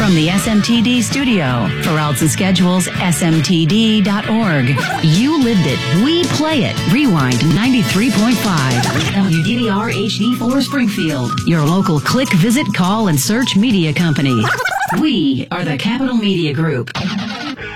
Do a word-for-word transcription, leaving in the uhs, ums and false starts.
from the S M T D studio. For routes and schedules, S M T D dot org. You lived it. We play it. Rewind ninety-three point five. W D D R H D four Springfield. Your local click, visit, call, and search media company. We are the Capital Media Group.